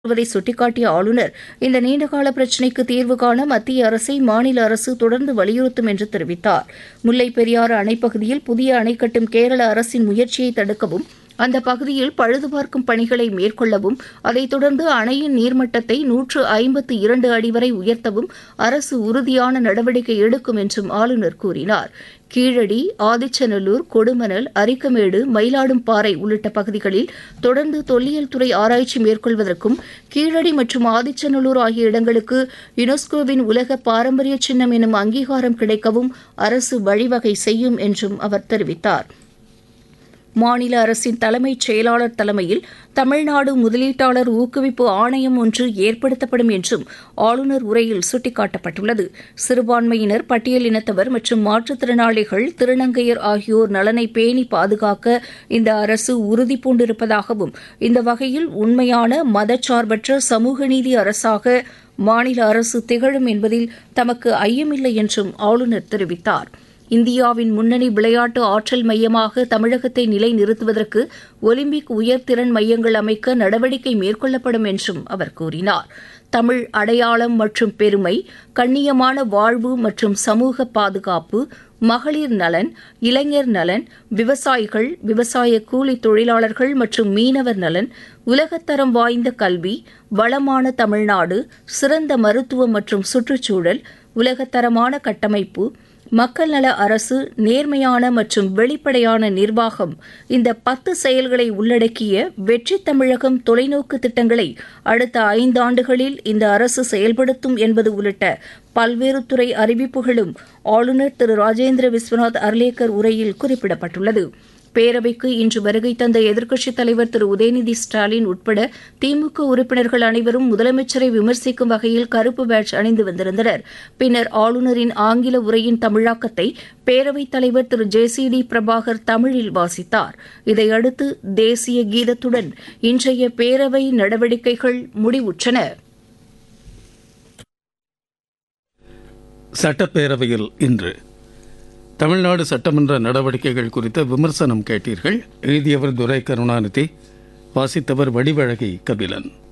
வருவதை சுட்டிக்காட்டிய ஆளுநர் இந்த நீண்டகால பிரச்சினைக்கு தீர்வு காண மத்திய அரசை மாநில அரசு தொடர்ந்து வலியுறுத்தும் என்று தெரிவித்தார். முல்லைப் பெரியாறு அணைப்பகுதியில் புதிய அணை கட்டும் கேரள அரசின் முயற்சியை தடுக்கவும் அந்த பகுதியில் பழுதுபார்க்கும் பணிகளை மேற்கொள்ளவும் அதைத் தொடர்ந்து அணையின் நீர்மட்டத்தை 152 அடி வரை உயர்த்தவும் அரசு உறுதியான நடவடிக்கை எடுக்கும் என்றும் ஆளுநர் கூறினார். கீழடி, ஆதிச்சநல்லூர், கொடுமணல், அரிக்கமேடு, மயிலாடும்பாறை உள்ளிட்ட பகுதிகளில் தொடர்ந்து தொல்லியல் துறை ஆராய்ச்சி மேற்கொள்வதற்கும் கீழடி மற்றும் ஆதிச்சநல்லூர் ஆகிய இடங்களுக்கு யுனெஸ்கோவின் உலக பாரம்பரிய சின்னம் எனும் அங்கீகாரம் கிடைக்கவும் அரசு வழிவகை செய்யும் என்றும் அவர் தெரிவித்தார். மாநில அரசின் தலைமைச் செயலாளர் தலைமையில் தமிழ்நாடு முதலீட்டாளர் ஊக்குவிப்பு ஆணையம் ஒன்று ஏற்படுத்தப்படும் என்றும் ஆளுநர் உரையில் சுட்டிக்காட்டப்பட்டுள்ளது. சிறுபான்மையினர், பட்டியலினத்தவர் மற்றும் மாற்றுத்திறனாளிகள், திருநங்கையர் ஆகியோர் நலனை பேணி பாதுகாக்க இந்த அரசு உறுதிபூண்டிருப்பதாகவும் இந்த வகையில் உண்மையான மதச்சார்பற்ற சமூக நீதி அரசாக மாநில அரசு திகழும் என்பதில் தமக்கு ஐயமில்லை என்றும் ஆளுநர் தெரிவித்தார். இந்தியாவின் முன்னணி விளையாட்டு ஆற்றல் மையமாக தமிழகத்தை நிலைநிறுத்துவதற்கு ஒலிம்பிக் உயர்திறன் மையங்கள் அமைக்க நடவடிக்கை மேற்கொள்ளப்படும் என்றும் அவர் கூறினார். தமிழ் அடையாளம் மற்றும் பெருமை, கண்ணியமான வாழ்வு மற்றும் சமூக பாதுகாப்பு, மகளிர் நலன், இளைஞர் நலன், விவசாயிகள், விவசாய கூலி தொழிலாளர்கள் மற்றும் மீனவர் நலன், உலகத்தரம் வாய்ந்த கல்வி, வளமான தமிழ்நாடு, சிறந்த மருத்துவம் மற்றும் சுற்றுச்சூழல், உலகத்தரமான கட்டமைப்பு, மக்கள் நல அரசு, நேர்மையான மற்றும் வெளிப்படையான நிர்வாகம் இந்த 10 செயல்களை உள்ளடக்கிய வெற்றி தமிழகம் தொலைநோக்கு திட்டங்களை அடுத்த 5 ஆண்டுகளில் இந்த அரசு செயல்படுத்தும் என்பது உள்ளிட்ட பல்வேறு துறை அறிவிப்புகளும் ஆளுநர் திரு ராஜேந்திர விஸ்வநாத் அர்லேக்கர் உரையில் குறிப்பிடப்பட்டுள்ளது. பேரவைக்கு இன்று வருகை தந்த எதிர்க்கட்சித் தலைவர் திரு உதயநிதி ஸ்டாலின் உட்பட திமுக உறுப்பினர்கள் அனைவரும் முதலமைச்சரை விமர்சிக்கும் வகையில் கருப்பு பேட்ஜ் அணிந்து வந்திருந்தனர். பின்னர் ஆளுநரின் ஆங்கில உரையின் தமிழாக்கத்தை பேரவைத் தலைவர் திரு JCD பிரபாகர் தமிழில் வாசித்தார். இதையடுத்து தேசிய கீதத்துடன் இன்றைய பேரவை நடவடிக்கைகள் முடிவுற்றன. சட்டப்பேரவையில் இன்று தமிழ்நாடு சட்டமன்ற நடவடிக்கைகள் குறித்த விமர்சனம் கேட்டீர்கள். எழுதியவர் துரை கருணாநிதி, வாசித்தவர் வடிவழகி கபிலன்.